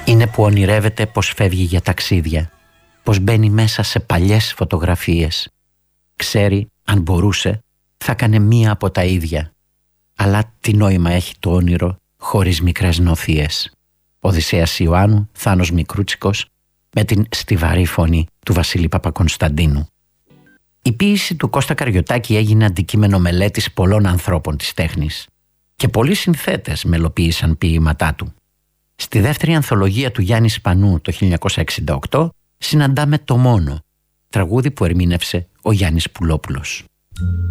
Είναι που ονειρεύεται πως φεύγει για ταξίδια, πως μπαίνει μέσα σε παλιές φωτογραφίες. Ξέρει, αν μπορούσε, θα έκανε μία από τα ίδια. Αλλά τι νόημα έχει το όνειρο χωρίς μικρές νοθείες. Οδυσσέας Ιωάννου, Θάνος Μικρούτσικος, με την στιβαρή φωνή του Βασίλη Παπακωνσταντίνου. Η ποίηση του Κώστα Καριωτάκη έγινε αντικείμενο μελέτης πολλών ανθρώπων της τέχνης και πολλοί συνθέτες μελοποίησαν ποίηματά του. Στη δεύτερη ανθολογία του Γιάννη Σπανού το 1968 συναντάμε το «Μόνο», τραγούδι που ερμήνευσε ο Γιάννης Πουλόπουλος.